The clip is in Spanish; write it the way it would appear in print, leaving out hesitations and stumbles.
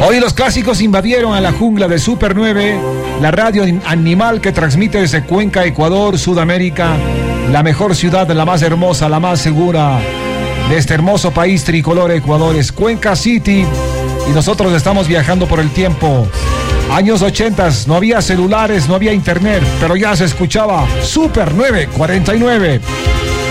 Hoy los clásicos invadieron a la jungla de Super 9, la radio animal que transmite desde Cuenca, Ecuador, Sudamérica, la mejor ciudad, la más hermosa, la más segura de este hermoso país tricolor Ecuador es Cuenca City, y nosotros estamos viajando por el tiempo. Años 80, no había celulares, no había internet, pero ya se escuchaba Super 949.